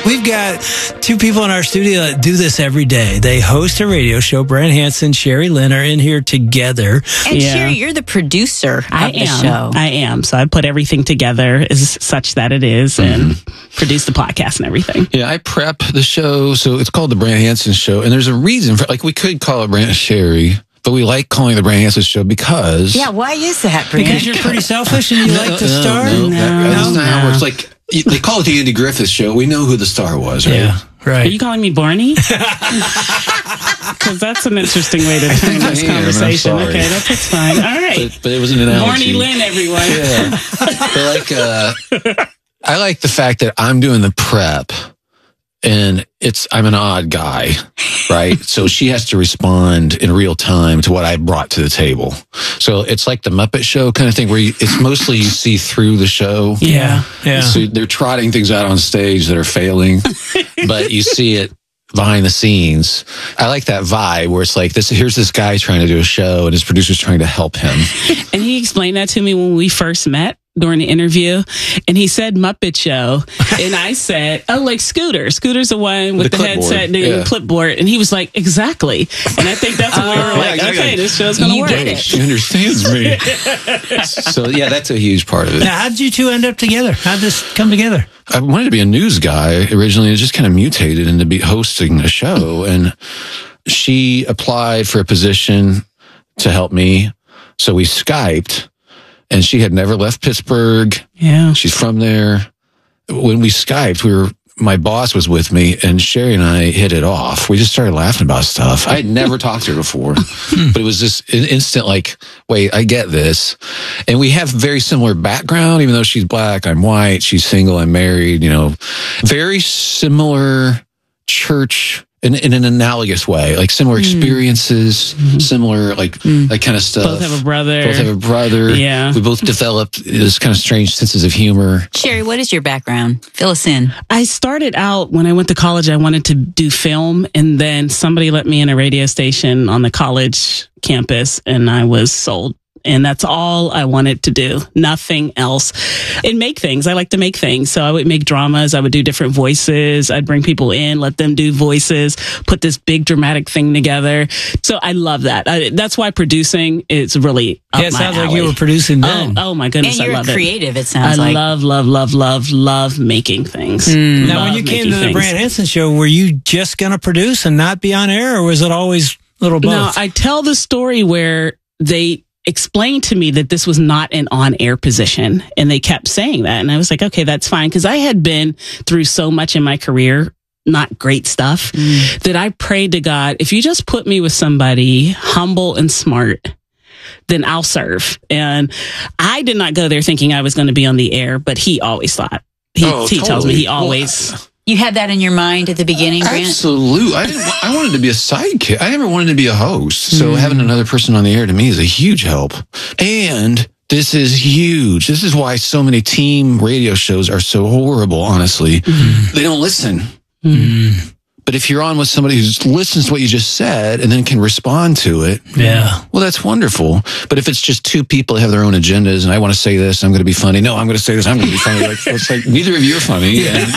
We've got two people in our studio that do this every day. They host a radio show. Brent Hansen, Sherry Lynn are in here together. And Sherry, you're the producer of the show. I am. So I put everything together as such that it is and produce the podcast and everything. Yeah, I prep the show. So it's called the Brent Hansen Show. And there's a reason for, like, we could call it Brent and Sherry, but we like calling it the Brent Hansen Show because... Yeah, why is that, Brent? Because you're pretty selfish and you like the star? That's not how it works. Like, they call it the Andy Griffith Show. We know who the star was, right? Yeah, right. Are you calling me Barney? Because that's an interesting way to turn this conversation. Okay, that's fine. All right. But it was an analogy. Barney Lynn, everyone. Yeah. But I like the fact that I'm doing the prep and I'm an odd guy, right? So she has to respond in real time to what I brought to the table. So it's like the Muppet Show kind of thing where it's mostly you see through the show. Yeah. So they're trotting things out on stage that are failing, but you see it behind the scenes. I like that vibe where it's like here's this guy trying to do a show and his producer's trying to help him. And he explained that to me when we first met during the interview, and he said Muppet Show, and I said, oh, like Scooter. Scooter's the one with the headset and the clipboard, and he was like, exactly. And I think that's when we were like, exactly. Okay, this show's going to work. She understands me. So yeah, that's a huge part of it. Now, how did you two end up together? How did this come together? I wanted to be a news guy originally. It just kind of mutated into be hosting a show, and she applied for a position to help me. So we Skyped. And she had never left Pittsburgh. Yeah. She's from there. When we Skyped, my boss was with me, and Sherry and I hit it off. We just started laughing about stuff. I had never talked to her before, but it was just an instant like, wait, I get this. And we have very similar background, even though she's black, I'm white, she's single, I'm married, very similar church in an analogous way, like similar experiences, similar like that kind of stuff. Both have a brother. Yeah. We both developed this kind of strange senses of humor. Sherry, what is your background? Fill us in. I started out when I went to college, I wanted to do film, and then somebody let me in a radio station on the college campus, and I was sold. And that's all I wanted to do. Nothing else. And make things. I like to make things. So I would make dramas. I would do different voices. I'd bring people in, let them do voices, put this big dramatic thing together. So I love that. That's why producing is really up my it sounds alley. like you were producing then. Oh my goodness. And you're I love creative, it. it sounds like. I love making things. Now, when you came to the Brent Hansen Show, were you just going to produce and not be on air, or was it always a little both? No, I tell the story where they explained to me that this was not an on-air position, and they kept saying that, and I was like, okay, that's fine, because I had been through so much in my career, not great stuff, that I prayed to God, if you just put me with somebody humble and smart, then I'll serve. And I did not go there thinking I was going to be on the air, but he always thought. He tells me he always... You had that in your mind at the beginning, Grant? Absolutely. I wanted to be a sidekick. I never wanted to be a host. So having another person on the air to me is a huge help. And this is huge. This is why so many team radio shows are so horrible, honestly. They don't listen. But if you're on with somebody who listens to what you just said and then can respond to it, well, that's wonderful. But if it's just two people that have their own agendas, and I want to say this, I'm going to be funny. No, I'm going to say this, I'm going to be funny. It's like neither of you are funny. And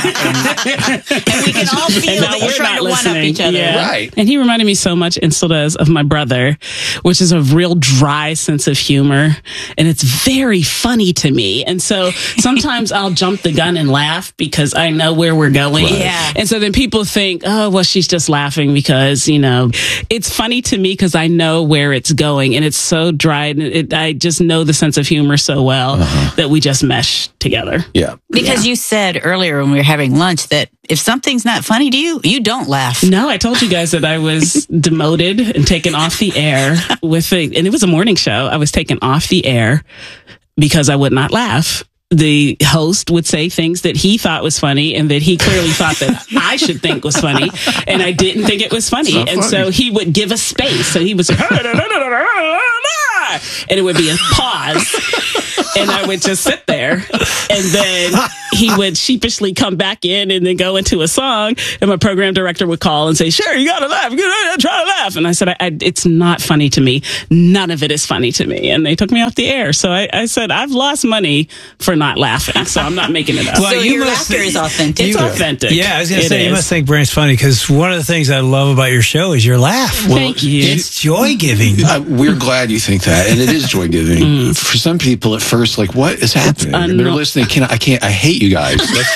we can all feel that you're trying to one-up each other. Yeah. Right. And he reminded me so much, and still does, of my brother, which is a real dry sense of humor. And it's very funny to me. And so sometimes I'll jump the gun and laugh because I know where we're going. Right. Yeah. And so then people think, oh, well, she's just laughing because, it's funny to me because I know where it's going, and it's so dry. And I just know the sense of humor so well that we just mesh together. Yeah. Because you said earlier when we were having lunch that if something's not funny to you, you don't laugh. No, I told you guys that I was demoted and taken off the air and it was a morning show. I was taken off the air because I would not laugh. The host would say things that he thought was funny and that he clearly thought that I should think was funny. And I didn't think it was funny. And so he would give us space. So he was like, And it would be a pause. And I would just sit there. And then he would sheepishly come back in and then go into a song. And my program director would call and say, "Sure, you got to laugh. Try to laugh." And I said, "It's not funny to me. None of it is funny to me." And they took me off the air. So I said, "I've lost money for not laughing. So I'm not making it up." Well, so your laughter is authentic. It's authentic. Yeah, I was going to say, you must think Brand's funny because one of the things I love about your show is your laugh. Thank you. It's joy-giving. We're glad you think that, and it is joy-giving. For some people at first, like, what is happening? They're listening, I hate you guys. That's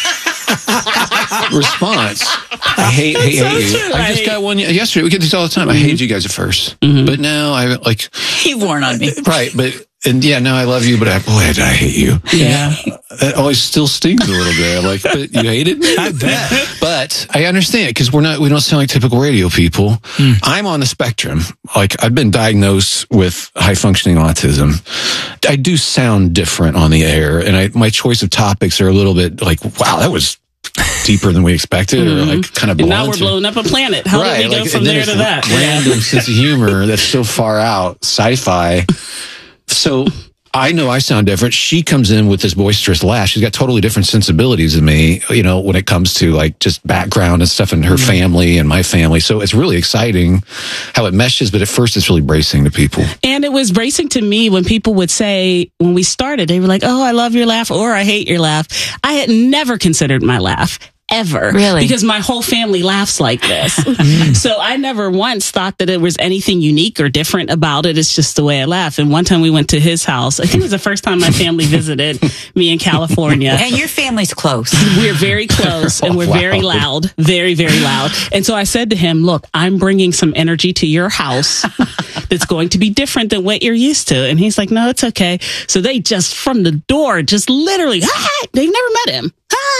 their response. I hate you. I just got one yesterday. We get these all the time. I hated you guys at first. But now I like... You've worn on me. Right, now I love you, but I hate you. Yeah. That always still stings a little bit. I'm like, but you hated me? I bet. But I understand because we don't sound like typical radio people. I'm on the spectrum. Like, I've been diagnosed with high functioning autism. I do sound different on the air, and my choice of topics are a little bit like, wow, that was deeper than we expected, or like kind of blunt. And now we're blowing up a planet. How do we go from there to that? Random sense of humor that's so far out, sci-fi. So I know I sound different. She comes in with this boisterous laugh. She's got totally different sensibilities than me, when it comes to like just background and stuff in her family and my family. So it's really exciting how it meshes, but at first it's really bracing to people. And it was bracing to me when people would say, when we started, they were like, "Oh, I love your laugh," or "I hate your laugh." I had never considered my laugh. Ever. Really? Because my whole family laughs like this. So I never once thought that there was anything unique or different about it. It's just the way I laugh. And one time we went to his house. I think it was the first time my family visited me in California. And your family's close. We're very close and we're very loud. Very, very loud. And so I said to him, "Look, I'm bringing some energy to your house that's going to be different than what you're used to." And he's like, "No, it's okay." So they just from the door, just literally, they've never met him.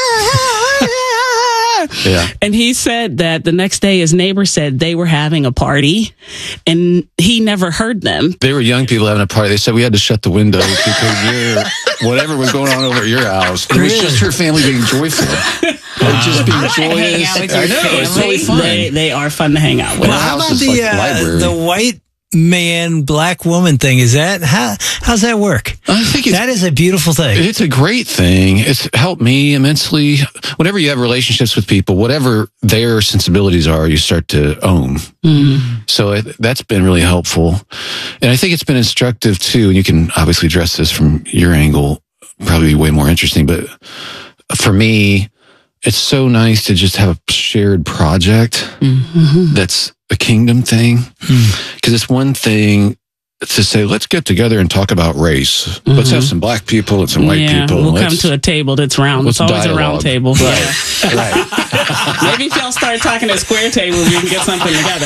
Yeah. And he said that the next day his neighbor said they were having a party and he never heard them. They were young people having a party. They said we had to shut the windows because whatever was going on over at your house. It was just her family being joyful. Just being joyous. I know, it's totally fun. They are fun to hang out with. Well, how about the white man, black woman thing? Is that how's that work? I think that is a beautiful thing. It's a great thing. It's helped me immensely. Whenever you have relationships with people, whatever their sensibilities are, you start to own. So that's been really helpful. And I think it's been instructive too. And you can obviously address this from your angle, probably way more interesting. But for me, it's so nice to just have a shared project that's a kingdom thing. Because it's one thing to say, let's get together and talk about race. Let's have some black people and some white people. We'll come to a table that's round. It's always a round table. Right. Right. Maybe if y'all start talking at square tables, we can get something together.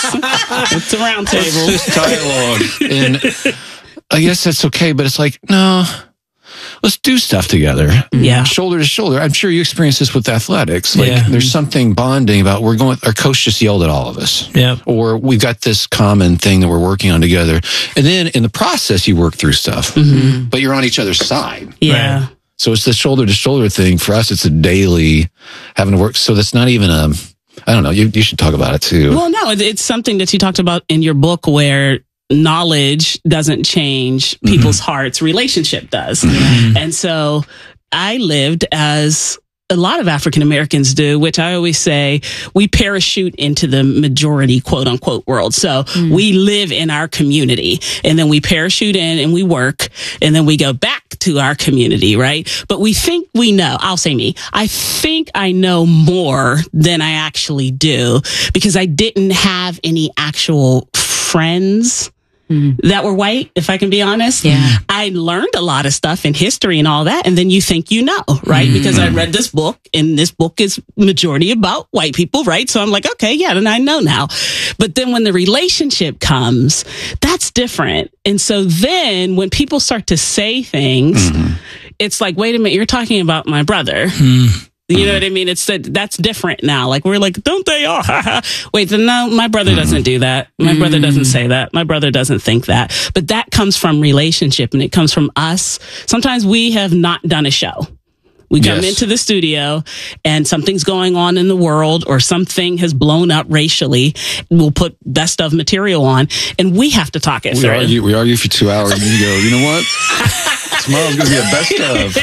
But it's a round table. It's just dialogue. And I guess that's okay, but it's like, no, let's do stuff together. Yeah. Shoulder to shoulder. I'm sure you experience this with athletics. Like there's something bonding about our coach just yelled at all of us. Yeah. Or we've got this common thing that we're working on together. And then in the process, you work through stuff, but you're on each other's side. Yeah. Right? So it's the shoulder to shoulder thing. For us, it's a daily having to work. So that's not even I don't know. You should talk about it too. Well, no, it's something that you talked about in your book where knowledge doesn't change people's hearts, relationship does. And so I lived as a lot of African Americans do, which I always say we parachute into the majority, quote unquote, world. So we live in our community and then we parachute in and we work and then we go back to our community, right? But we think we know. I'll say me. I think I know more than I actually do because I didn't have any actual friends that were white, if I can be honest. Yeah. I learned a lot of stuff in history and all that. And then you think you know, right? Because I read this book and this book is majority about white people, right? So I'm like, okay, yeah, then I know now. But then when the relationship comes, that's different. And so then when people start to say things, it's like, wait a minute, you're talking about my brother. You know what I mean? It's that's different now. Like we're like, don't they all? Wait, then no, my brother doesn't do that. My brother doesn't say that. My brother doesn't think that. But that comes from relationship and it comes from us. Sometimes we have not done a show. We come Yes. into the studio and something's going on in the world or something has blown up racially. We'll put best of material on and we have to talk it through. We argue for 2 hours and you go, you know what? Tomorrow's going to be a best of.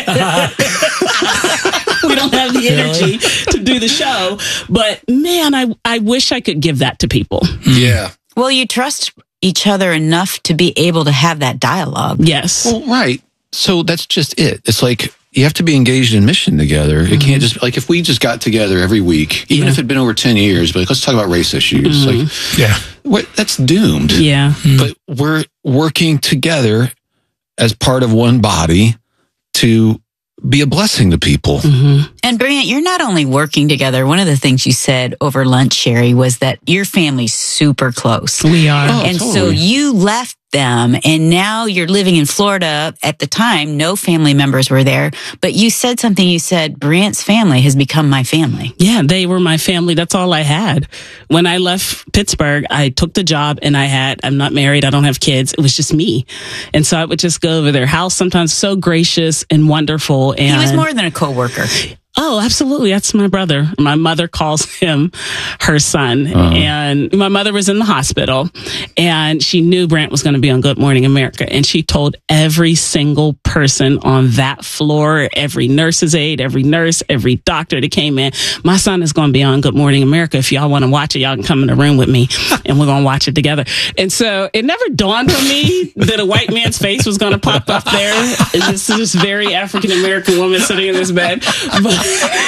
We don't have the energy to do the show. But man, I wish I could give that to people. Yeah. Well, you trust each other enough to be able to have that dialogue. Yes. Well, right. So that's just it. It's like you have to be engaged in mission together. It can't just, like, if we just got together every week, even if it'd been over 10 years, but like, let's talk about race issues. Like, that's doomed. Yeah. But we're working together as part of one body to be a blessing to people. And Brant, you're not only working together. One of the things you said over lunch, Sherry, was that your family's super close. We are. Oh, And so totally. you left them and now you're living in Florida. At the time, no family members were there, but you said something. You said, Brant's family has become my family. Yeah, they were my family. That's all I had. When I left Pittsburgh, I took the job and I'm not married. I don't have kids. It was just me. And so I would just go over their house, sometimes so gracious and wonderful. And He was more than a coworker. Oh, absolutely. That's my brother. My mother calls him her son. And my mother was in the hospital and she knew Brant was going to be on Good Morning America. And she told every single person on that floor, every nurse's aide, every nurse, every doctor that came in, my son is going to be on Good Morning America. If y'all want to watch it, y'all can come in the room with me and we're going to watch it together. And so it never dawned on me that a white man's face was going to pop up there. This is this very African American woman sitting in this bed. But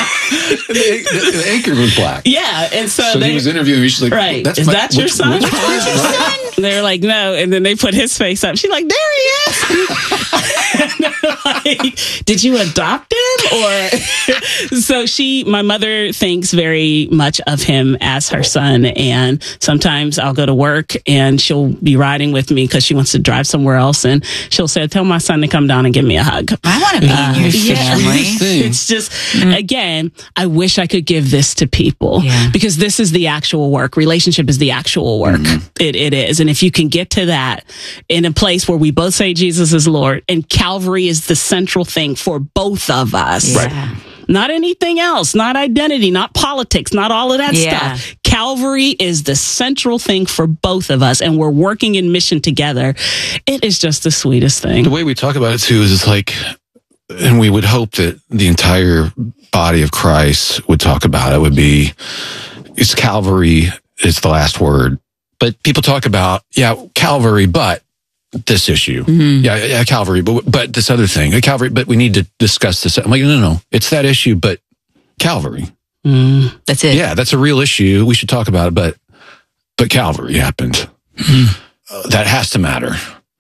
the anchor was black. yeah, and so he was interviewing me. She's like, right, That's is that your son? which one is that? They're like, no, and then they put his face up. She's like, there he is. And they're like, did you adopt him? Or so my mother thinks very much of him as her son. And sometimes I'll go to work and she'll be riding with me because she wants to drive somewhere else. And she'll say, tell my son to come down and give me a hug. I want to be in your family. It's just, again, I wish I could give this to people because this is the actual work. Relationship is the actual work. It is. And if you can get to that in a place where we both say Jesus is Lord and Calvary is the central thing for both of us. Yeah. Not anything else, not identity, not politics, not all of that stuff. Calvary is the central thing for both of us, and we're working in mission together. It is just the sweetest thing. The way we talk about it too is it's like, and we would hope that the entire body of Christ would talk about it, would be, it's Calvary is the last word. But people talk about, Calvary, but this issue. Yeah, Calvary, but this other thing. Calvary, but we need to discuss this. I'm like, no. It's that issue, but Calvary. That's it. Yeah, that's a real issue. We should talk about it, but Calvary happened. That has to matter.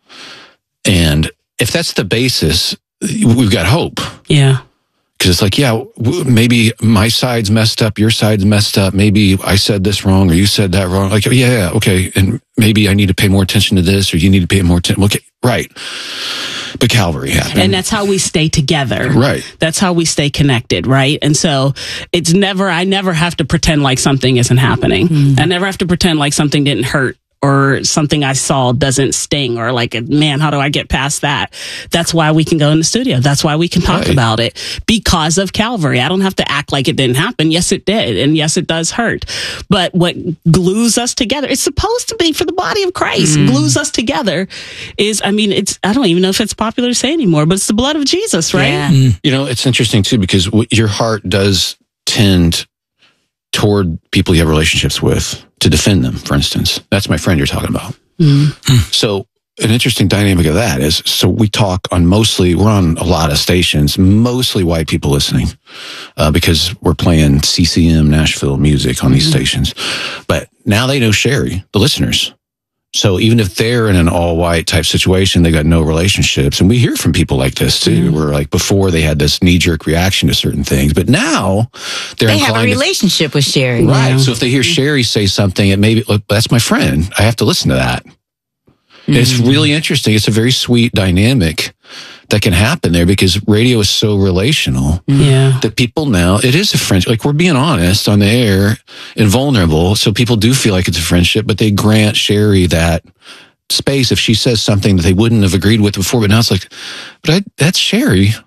And if that's the basis, we've got hope. Yeah. Because it's like, maybe my side's messed up, your side's messed up. Maybe I said this wrong or you said that wrong. Like, okay. And maybe I need to pay more attention to this or you need to pay more attention. Okay, right. But Calvary happened. And that's how we stay together. Right. That's how we stay connected, right? And so I never have to pretend like something isn't happening. I never have to pretend like something didn't hurt or something I saw doesn't sting or like, man, how do I get past that? That's why we can go in the studio. That's why we can talk about it because of Calvary. I don't have to act like it didn't happen. Yes, it did. And yes, it does hurt. But what glues us together, it's supposed to be for the body of Christ, glues us together is, I don't even know if it's popular to say anymore, but it's the blood of Jesus, right? Yeah. It's interesting too, because your heart does tend toward people you have relationships with to defend them, for instance. That's my friend you're talking about. So an interesting dynamic of that is, so we talk on we're on a lot of stations, mostly white people listening, because we're playing CCM Nashville music on these stations. But now they know Sherry, the listeners. So even if they're in an all-white type situation, they got no relationships. And we hear from people like this too, where like before they had this knee-jerk reaction to certain things, but now they have a relationship with Sherry. Right. So if they hear Sherry say something, it maybe, look, that's my friend. I have to listen to that. It's really interesting. It's a very sweet dynamic that can happen there because radio is so relational that people now, it is a friendship. Like we're being honest on the air and vulnerable. So people do feel like it's a friendship, but they grant Sherry that space if she says something that they wouldn't have agreed with before. But now it's like, that's Sherry.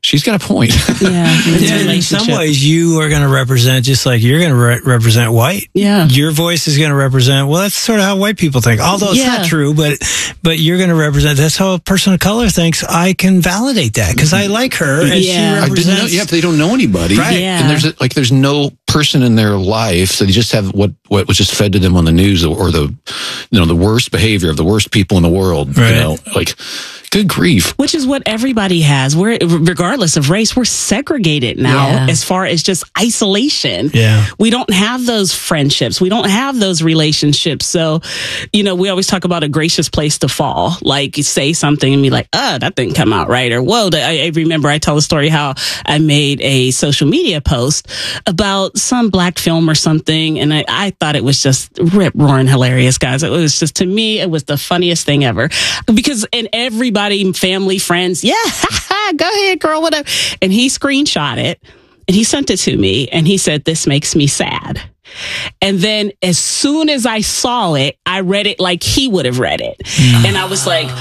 she's got a point. Yeah. Yeah, in some ways, you are going to represent just like you're going to represent white. Yeah. Your voice is going to represent, well, that's sort of how white people think. Although it's not true, but you're going to represent, that's how a person of color thinks. I can validate that because I like her. And she I didn't know, represents. if they don't know anybody. Right. Yeah. And there's no person in their life, so they just have what was just fed to them on the news or the worst behavior of the worst people in the world. Right. Like, good grief. Which is what everybody has. We're, regardless of race, we're segregated now as far as just isolation. Yeah. We don't have those friendships. We don't have those relationships. So, we always talk about a gracious place to fall. Like, you say something and be like, that didn't come out right. Or, whoa, I remember I tell a story how I made a social media post about some black film or something. And I thought it was just rip-roaring hilarious, guys. It was just, to me, it was the funniest thing ever. Because, and everybody, family, friends, go ahead, girl, whatever. And he screenshot it and he sent it to me and he said, this makes me sad. And then as soon as I saw it, I read it like he would have read it. And I was like,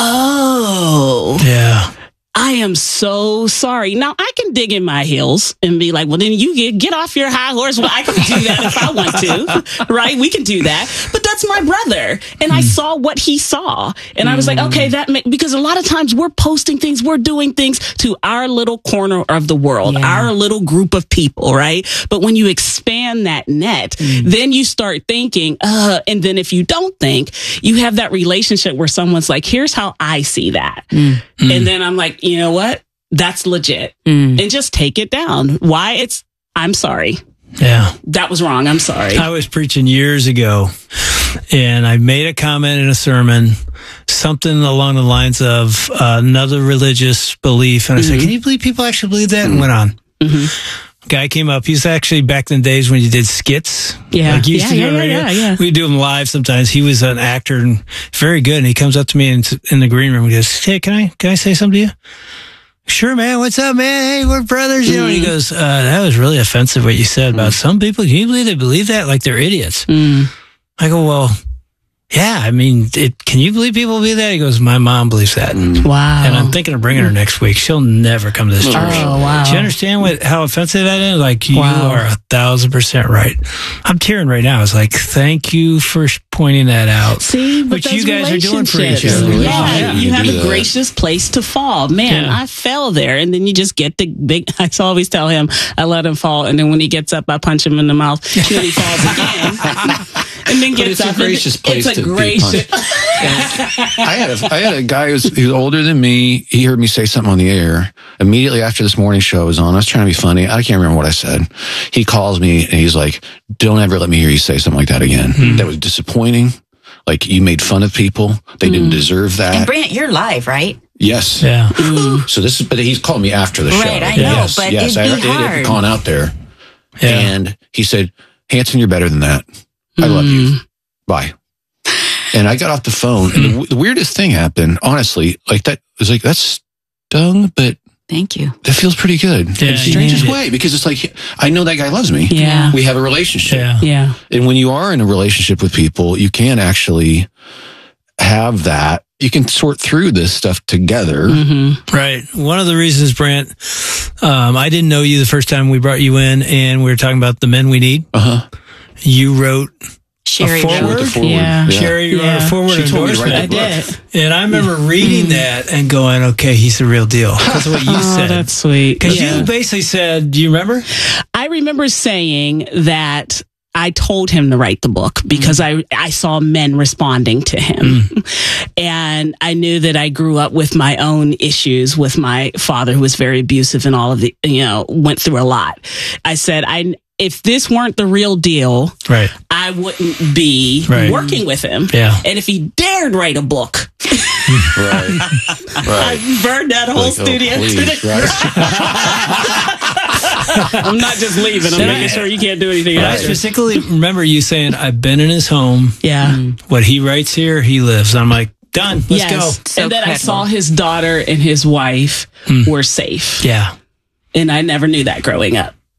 oh. Yeah. I am so sorry. Now, I can dig in my heels and be like, well, then you get off your high horse. Well, I can do that if I want to, right? We can do that. But that's my brother. And I saw what he saw. And I was like, okay, because a lot of times we're posting things, we're doing things to our little corner of the world, our little group of people, right? But when you expand that net, then you start thinking, and then if you don't think, you have that relationship where someone's like, here's how I see that. And then I'm like, you know what? That's legit. And just take it down. Why? I'm sorry. Yeah. That was wrong. I'm sorry. I was preaching years ago and I made a comment in a sermon, something along the lines of another religious belief. And I said, can you believe people actually believe that? And went on. Guy came up. He's actually back in the days when you did skits. Yeah. Like you used to do on radio. We do them live sometimes. He was an actor and very good. And he comes up to me in the green room and goes, hey, can I say something to you? Sure, man. What's up, man? Hey, we're brothers. And he goes, that was really offensive what you said about some people. Can you believe they believe that? Like they're idiots. I go, well, yeah, I mean, can you believe people believe that? He goes, my mom believes that. Wow. And I'm thinking of bringing her next week. She'll never come to this church. Oh, wow. Do you understand how offensive that is? Like, you are 1,000% right. I'm tearing right now. It's like, thank you for pointing that out. See, what you guys are doing for each other. Yeah, you have a gracious place to fall. Man, I fell there. And then you just get the big, I always tell him, I let him fall. And then when he gets up, I punch him in the mouth. Then he falls again. And then gets up. It's a gracious place to be punched. I had a guy who was older than me. He heard me say something on the air. Immediately after this morning show was on, I was trying to be funny. I can't remember what I said. He calls me and he's like, don't ever let me hear you say something like that again. That was disappointing. Like, you made fun of people. They didn't deserve that. And Brant, you're live, right? Yes. Yeah. So but he's called me after the show. Right, I know, but it'd be hard. I had gone out there. Yeah. And he said, Hanson, you're better than that. I love you. Bye. And I got off the phone, and the weirdest thing happened, honestly, like that was like, that stung, but thank you. That feels pretty good. Yeah, In the strangest way, because it's like, I know that guy loves me. Yeah. We have a relationship. Yeah. And when you are in a relationship with people, you can actually have that. You can sort through this stuff together. Right. One of the reasons, Brant, I didn't know you the first time we brought you in, and we were talking about the men we need. You wrote Sherry a forward. Yeah. Sherry wrote a forward She told me to endorsement. write the book. And I remember reading that and going, okay, he's the real deal. That's what you said. That's sweet. Because you basically said, do you remember? I remember saying that I told him to write the book because I saw men responding to him. And I knew that I grew up with my own issues with my father, who was very abusive and all of the, went through a lot. I said, if this weren't the real deal, Right. I wouldn't be working with him. Yeah. And if he dared write a book, Right. I burned that whole studio to the I'm not just leaving. I'm making sure you can't do anything I else. specifically remember you saying, I've been in his home. Yeah. What he writes here, he lives. I'm like, done. Let's go. So and then I credible. saw his daughter and his wife were safe. Yeah. And I never knew that growing up.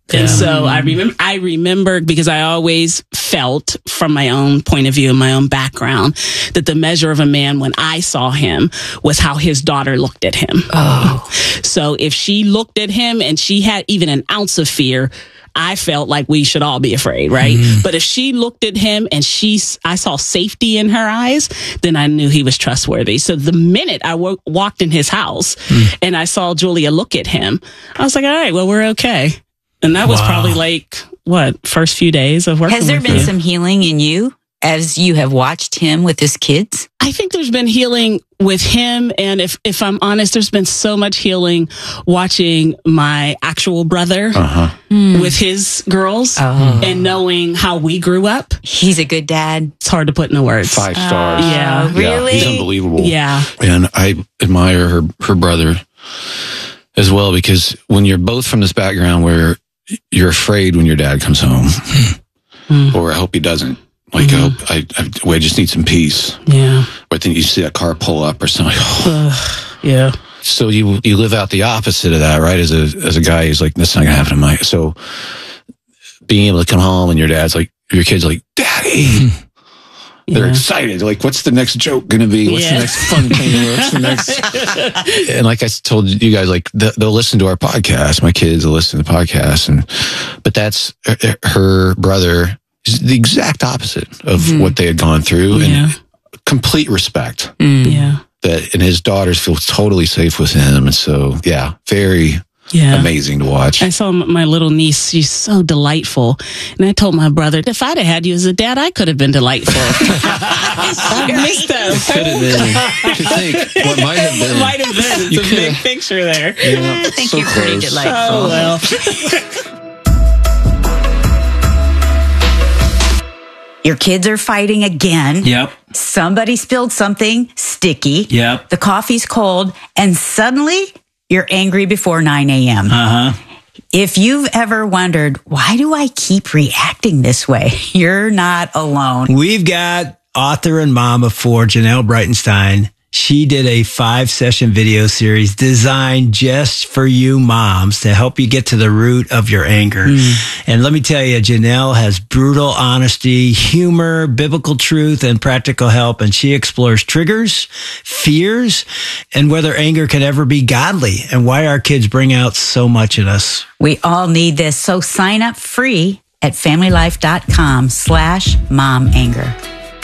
And so I remembered, because I always felt from my own point of view and my own background that the measure of a man when I saw him was how his daughter looked at him. Oh. So if she looked at him and she had even an ounce of fear, I felt like we should all be afraid, right? But if she looked at him and I saw safety in her eyes, then I knew he was trustworthy. So the minute I walked in his house and I saw Julia look at him, I was like, all right, well, we're okay. And that was probably like, first few days of working with him. Has there been some healing in you as you have watched him with his kids? I think there's been healing with him. And if I'm honest, there's been so much healing watching my actual brother with his girls and knowing how we grew up. He's a good dad. It's hard to put into words. 5 stars. Yeah. Really? Yeah, he's unbelievable. Yeah. And I admire her brother as well, because when you're both from this background where you're afraid when your dad comes home, or I hope he doesn't. Like, I just need some peace. Yeah. But then you see a car pull up or something. Yeah. So you live out the opposite of that, right? As a guy who's like, that's not gonna happen to my. So being able to come home and your kid's like, Daddy. They're excited. They're like, what's the next joke going to be? What's the next fun thing? What's the next? And like I told you guys, like they'll listen to our podcast. My kids will listen to the podcast, but that's her brother is the exact opposite of what they had gone through, and complete respect. That, and his daughters feel totally safe with him, and so very. Yeah. Amazing to watch. I saw my little niece. She's so delightful. And I told my brother, if I'd have had you as a dad, I could have been delightful. I missed them. Could have been. To think what might have been. Might have been. It's a big picture there. Yeah, I think so you're pretty close. delightful. Oh, well. Your kids are fighting again. Yep. Somebody spilled something sticky. Yep. The coffee's cold. And suddenly you're angry before 9 a.m. If you've ever wondered, why do I keep reacting this way? You're not alone. We've got author and mom of 4, Janelle Breitenstein. She did a 5-session video series designed just for you moms to help you get to the root of your anger. And let me tell you, Janelle has brutal honesty, humor, biblical truth, and practical help. And she explores triggers, fears, and whether anger can ever be godly and why our kids bring out so much in us. We all need this. So sign up free at familylife.com/momanger.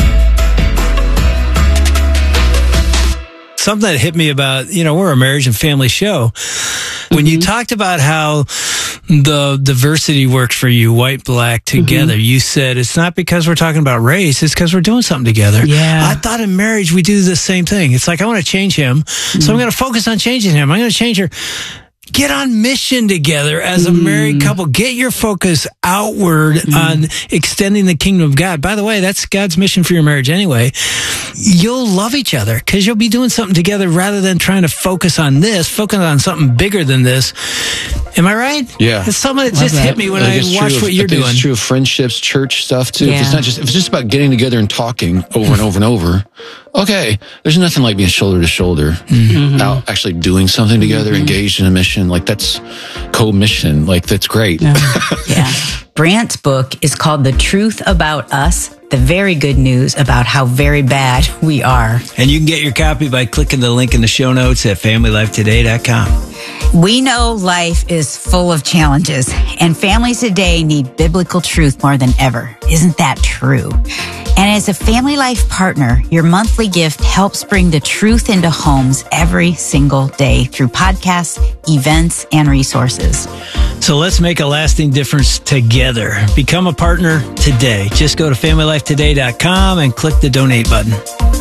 Something that hit me about, we're a marriage and family show. When you talked about how the diversity works for you, white, black, together, you said it's not because we're talking about race, it's because we're doing something together. Yeah. I thought in marriage we do the same thing. It's like, I want to change him, so I'm going to focus on changing him. I'm going to change her. Get on mission together as a married couple. Get your focus outward on extending the kingdom of God. By the way, that's God's mission for your marriage anyway. You'll love each other because you'll be doing something together rather than trying to focus on something bigger than this. Am I right? Yeah. It's something that just hit me when I watched what you're doing. It's true of friendships, church stuff too. Yeah. If it's just about getting together and talking over and over and over. Okay, there's nothing like being shoulder to shoulder, out actually doing something together, engaged in a mission. Like that's co-mission. Like that's great. Yeah. Brant's book is called The Truth About Us, the very good news about how very bad we are. And you can get your copy by clicking the link in the show notes at FamilyLifeToday.com. We know life is full of challenges, and families today need biblical truth more than ever. Isn't that true? And as a Family Life partner, your monthly gift helps bring the truth into homes every single day through podcasts, events, and resources. So let's make a lasting difference together. Become a partner today. Just go to FamilyLifeToday.com and click the donate button.